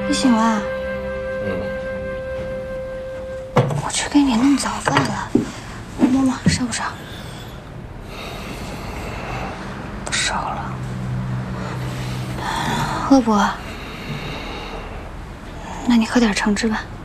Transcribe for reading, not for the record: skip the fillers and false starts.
你醒了？我去给你弄早饭了，摸摸烧不烧？不烧了。饿不饿？那你喝点橙汁吧。